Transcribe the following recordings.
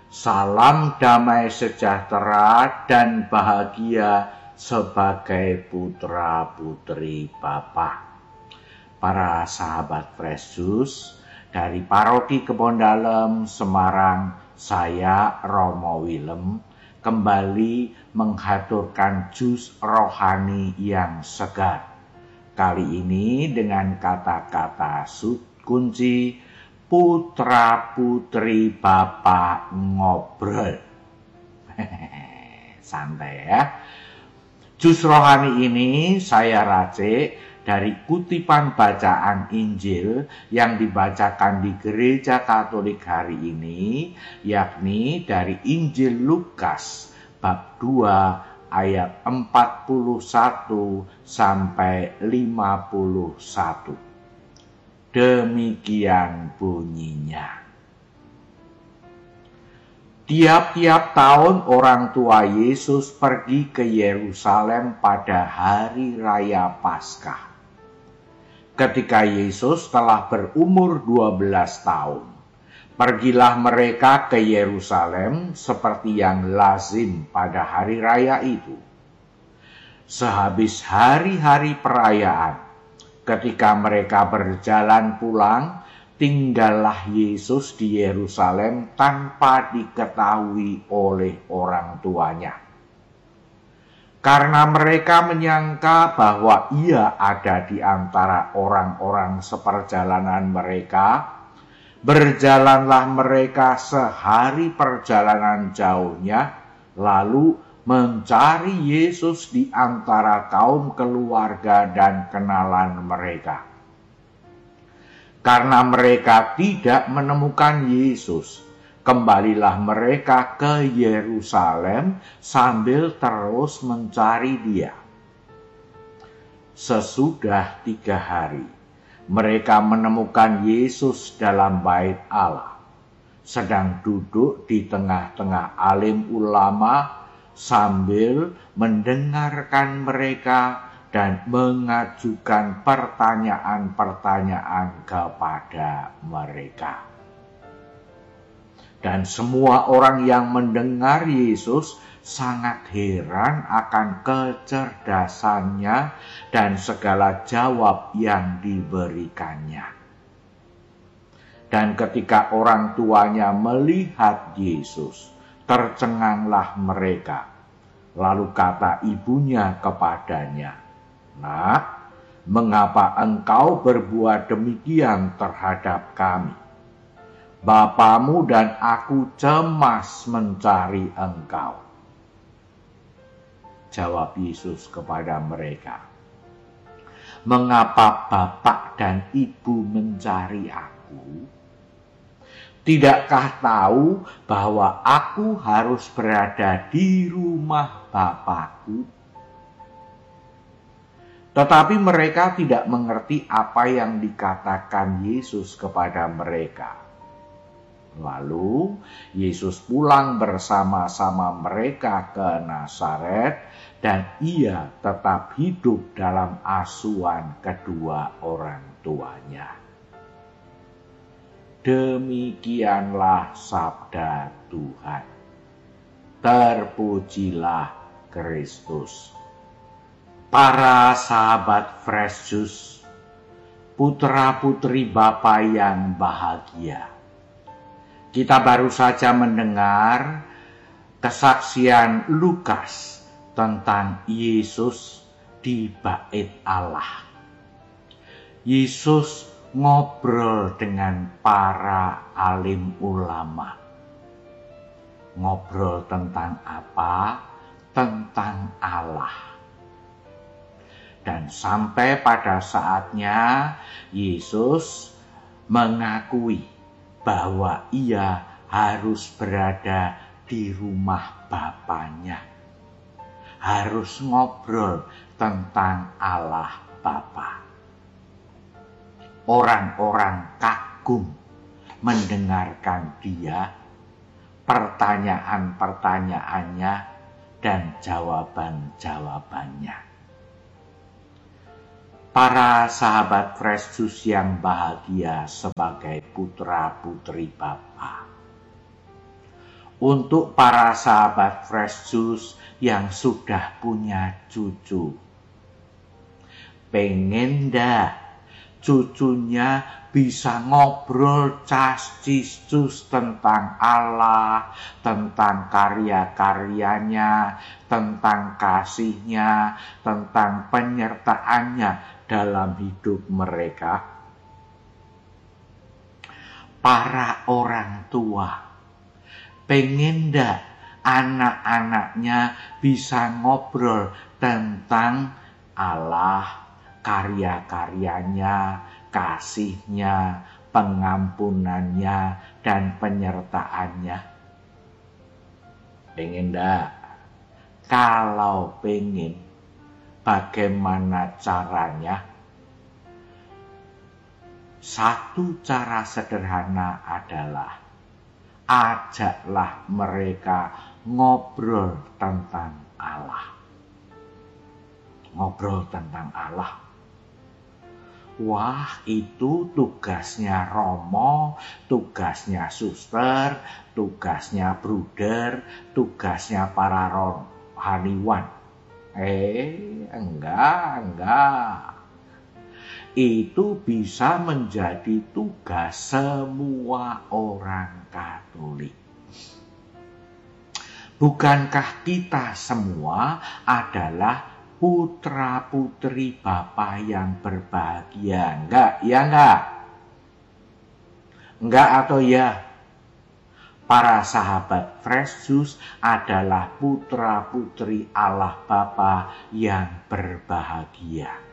Salam damai sejahtera dan bahagia sebagai putra-putri Bapa. Para sahabat Fresh Juice, dari Paroki Kebon Dalem, Semarang, saya Romo Willem kembali menghaturkan jus rohani yang segar. Kali ini dengan kata-kata kunci putra-putri Bapa ngobrol. Santai ya. Jus rohani ini saya racik dari kutipan bacaan Injil yang dibacakan di Gereja Katolik hari ini, yakni dari Injil Lukas bab 2 ayat 41 sampai 51. Demikian bunyinya. Tiap-tiap tahun orang tua Yesus pergi ke Yerusalem pada hari raya Paskah. Ketika Yesus telah berumur 12 tahun, pergilah mereka ke Yerusalem seperti yang lazim pada hari raya itu. Sehabis hari-hari perayaan, ketika mereka berjalan pulang, tinggallah Yesus di Yerusalem tanpa diketahui oleh orang tuanya. Karena mereka menyangka bahwa ia ada di antara orang-orang seperjalanan mereka, berjalanlah mereka sehari perjalanan jauhnya, lalu mencari Yesus di antara kaum keluarga dan kenalan mereka. Karena mereka tidak menemukan Yesus, kembalilah mereka ke Yerusalem sambil terus mencari Dia. Sesudah 3 hari, mereka menemukan Yesus dalam bait Allah, sedang duduk di tengah-tengah alim ulama sambil mendengarkan mereka dan mengajukan pertanyaan-pertanyaan kepada mereka. Dan semua orang yang mendengar Yesus sangat heran akan kecerdasannya dan segala jawab yang diberikannya. Dan ketika orang tuanya melihat Yesus, tercenganglah mereka. Lalu kata ibunya kepadanya, "Nak, mengapa engkau berbuat demikian terhadap kami? Bapamu dan aku cemas mencari engkau." Jawab Yesus kepada mereka, "Mengapa bapak dan ibu mencari aku? Tidakkah tahu bahwa aku harus berada di rumah Bapakku?" Tetapi mereka tidak mengerti apa yang dikatakan Yesus kepada mereka. Lalu Yesus pulang bersama-sama mereka ke Nazaret dan ia tetap hidup dalam asuhan kedua orang tuanya. Demikianlah sabda Tuhan. Terpujilah Kristus. Para sahabat Fresh Juice, putra-putri Bapa yang bahagia, kita baru saja mendengar kesaksian Lukas tentang Yesus di bait Allah. Yesus ngobrol dengan para alim ulama. Ngobrol tentang apa? Tentang Allah. Dan sampai pada saatnya Yesus mengakui bahwa ia harus berada di rumah Bapanya. Harus ngobrol tentang Allah Bapa. Orang-orang kagum mendengarkan dia, pertanyaan-pertanyaannya, dan jawaban-jawabannya. Para sahabat Fresh Juice yang bahagia sebagai putra-putri Bapa. Untuk para sahabat Fresh Juice yang sudah punya cucu, pengen ndak cucunya bisa ngobrol cas-cis-cus tentang Allah, tentang karya-karyanya, tentang kasihnya, tentang penyertaannya dalam hidup mereka? Para orang tua, pengen ndak anak-anaknya bisa ngobrol tentang Allah, karya-karyanya, kasihnya, pengampunannya, dan penyertaannya? Pengen ndak? Kalau pengen, bagaimana caranya? Satu cara sederhana adalah ajaklah mereka ngobrol tentang Allah. Ngobrol tentang Allah. Wah, itu tugasnya Romo, tugasnya suster, tugasnya bruder, tugasnya para rohaniwan. Enggak. Itu bisa menjadi tugas semua orang Katolik. Bukankah kita semua adalah putra-putri Bapa yang berbahagia? Enggak, ya enggak? Enggak atau ya? Para sahabat Fresh Juice adalah putra-putri Allah Bapa yang berbahagia.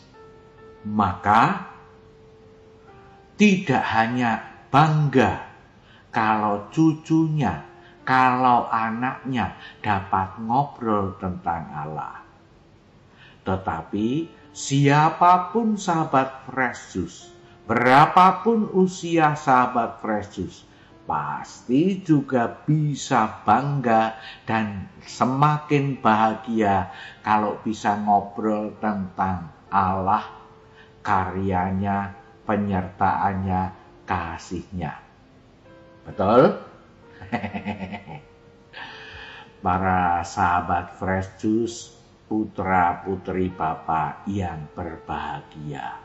Maka tidak hanya bangga kalau cucunya, kalau anaknya dapat ngobrol tentang Allah, tetapi siapapun sahabat Fresh Juice, berapapun usia sahabat Fresh Juice, pasti juga bisa bangga dan semakin bahagia kalau bisa ngobrol tentang Allah, karyanya, penyertaannya, kasihnya. Betul? Para sahabat Fresh Juice, putra-putri Bapa yang berbahagia.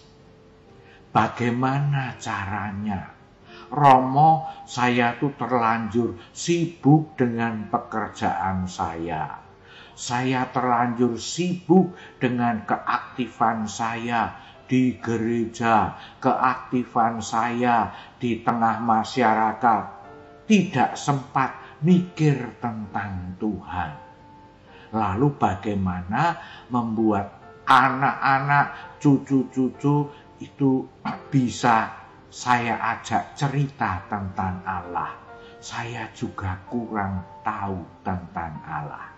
Bagaimana caranya? Romo, saya tuh terlanjur sibuk dengan pekerjaan saya. Saya terlanjur sibuk dengan keaktifan saya di gereja, keaktifan saya di tengah masyarakat. Tidak sempat mikir tentang Tuhan. Lalu bagaimana membuat anak-anak, cucu-cucu itu bisa saya ajak cerita tentang Allah. Saya juga kurang tahu tentang Allah.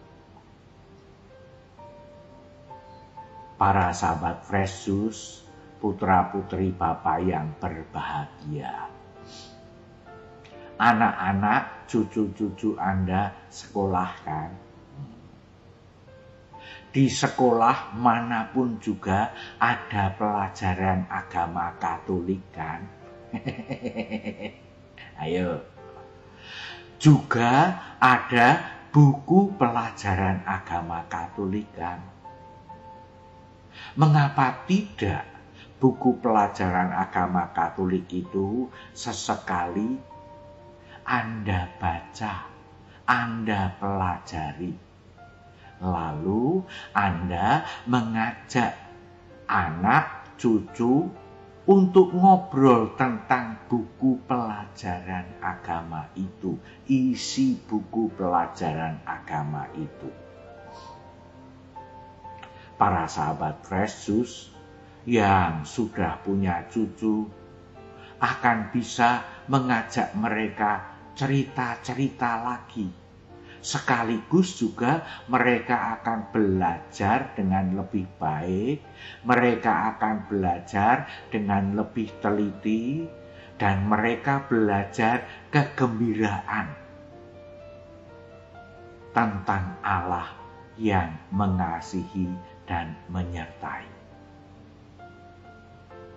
Para sahabat Fresh Juice, putra-putri Bapa yang berbahagia. Anak-anak, cucu-cucu Anda sekolah kan? Di sekolah manapun juga ada pelajaran agama Katolik kan? Ayo. Juga ada buku pelajaran agama Katolik kan? Mengapa tidak buku pelajaran agama Katolik itu sesekali Anda baca, Anda pelajari, lalu Anda mengajak anak, cucu untuk ngobrol tentang buku pelajaran agama itu, isi buku pelajaran agama itu. Para sahabat Fresh Juice yang sudah punya cucu akan bisa mengajak mereka cerita-cerita lagi. Sekaligus juga mereka akan belajar dengan lebih baik, mereka akan belajar dengan lebih teliti, dan mereka belajar kegembiraan tentang Allah yang mengasihi dan menyertai.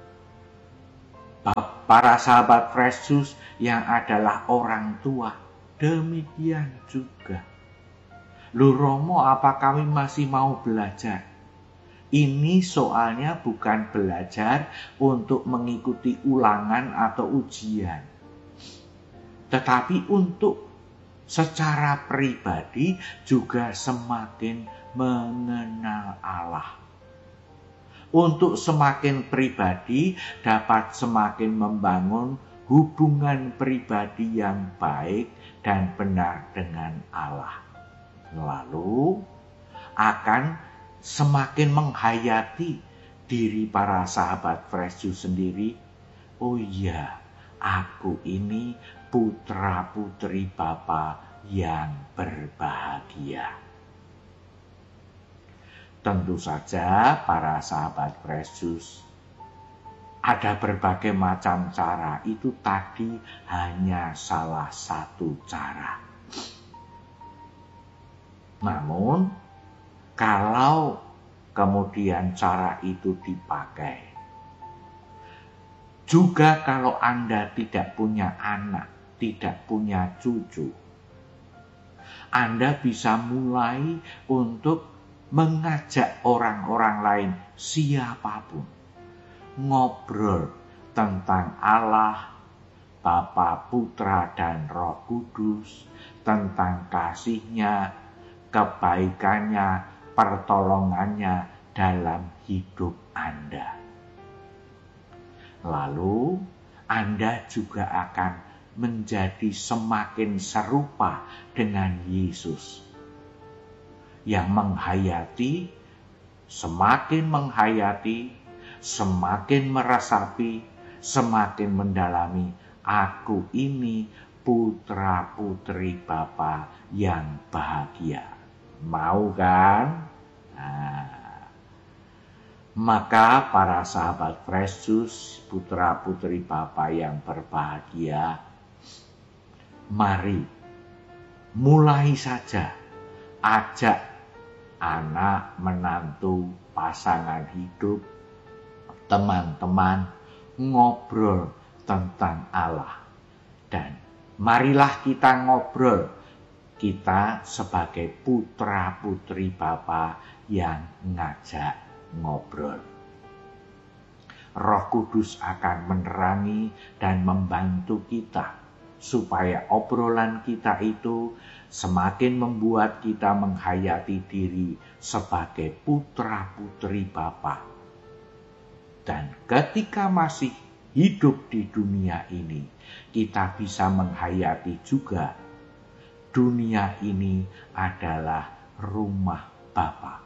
Para sahabat Fresh Juice yang adalah orang tua, demikian juga. Loh Romo, apa kami masih mau belajar? Ini soalnya bukan belajar untuk mengikuti ulangan atau ujian, tetapi untuk secara pribadi juga semakin mengenal Allah. Untuk semakin pribadi dapat semakin membangun hubungan pribadi yang baik dan benar dengan Allah. Lalu akan semakin menghayati diri para sahabat Fresh Juice sendiri. Oh iya, aku ini putra-putri Bapa yang berbahagia. Tentu saja para sahabat Fresh Juice, ada berbagai macam cara. Itu tadi hanya salah satu cara. Namun, kalau kemudian cara itu dipakai, juga kalau Anda tidak punya anak, tidak punya cucu, Anda bisa mulai untuk mengajak orang-orang lain, siapapun, ngobrol tentang Allah, Bapa, Putra, dan Roh Kudus, tentang kasih-Nya, kebaikannya, pertolongannya dalam hidup Anda. Lalu Anda juga akan menjadi semakin serupa dengan Yesus, yang menghayati, semakin meresapi, semakin mendalami, aku ini putra-putri Bapa yang bahagia. Mau kan? Nah, maka para sahabat Fresh Juice, putra-putri Bapa yang berbahagia, mari mulai saja ajak anak, menantu, pasangan hidup, teman-teman ngobrol tentang Allah. Dan marilah kita ngobrol, kita sebagai putra-putri Bapa yang ngajak ngobrol. Roh Kudus akan menerangi dan membantu kita supaya obrolan kita itu semakin membuat kita menghayati diri sebagai putra-putri Bapa. Dan ketika masih hidup di dunia ini, kita bisa menghayati juga dunia ini adalah rumah Bapa.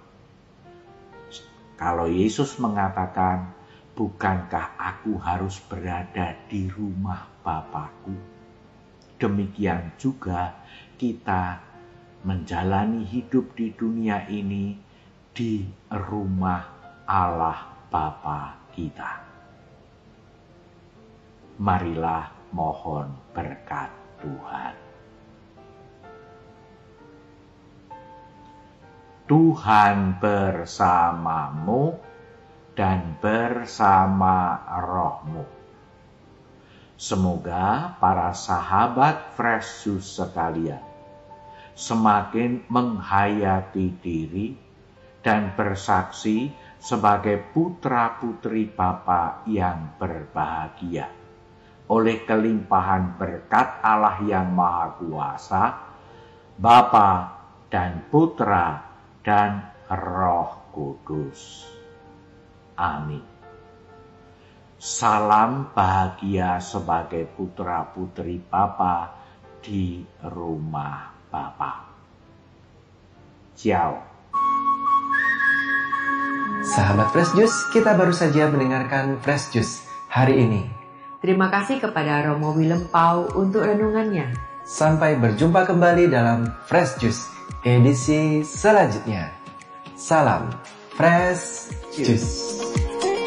Kalau Yesus mengatakan, bukankah aku harus berada di rumah Bapakku? Demikian juga kita menjalani hidup di dunia ini di rumah Allah Bapa kita. Marilah mohon berkat Tuhan. Tuhan bersamamu dan bersama rohmu. Semoga para sahabat Fresh Juice sekalian semakin menghayati diri dan bersaksi sebagai putra-putri Bapa yang berbahagia oleh kelimpahan berkat Allah yang Maha Kuasa, Bapa dan Putra dan Roh Kudus. Amin. Salam bahagia sebagai putra-putri Bapa di rumah Bapa. Ciao. Sahabat Fresh Juice, kita baru saja mendengarkan Fresh Juice hari ini. Terima kasih kepada Romo Willem Pau untuk renungannya. Sampai berjumpa kembali dalam Fresh Juice edisi selanjutnya. Salam Fresh Juice.